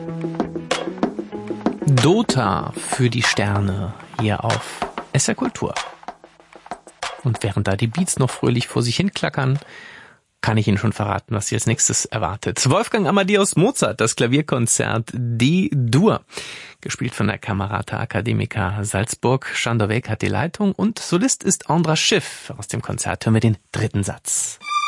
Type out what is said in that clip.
Dota für die Sterne hier auf SR Kultur. Und während da die Beats noch fröhlich vor sich hin klackern, kann ich Ihnen schon verraten, was Sie als nächstes erwartet. Wolfgang Amadeus Mozart, das Klavierkonzert D-Dur, gespielt von der Camerata Academica Salzburg. Schandoweg hat die Leitung und Solist ist Andras Schiff. Aus dem Konzert hören wir den dritten Satz.